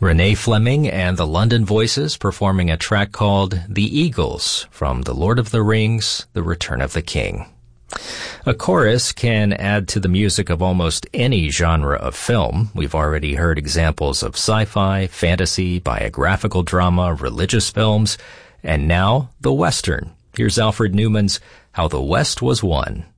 Renee Fleming and the London Voices performing a track called The Eagles from The Lord of the Rings, The Return of the King. A chorus can add to the music of almost any genre of film. We've already heard examples of sci-fi, fantasy, biographical drama, religious films, and now the Western. Here's Alfred Newman's How the West Was Won.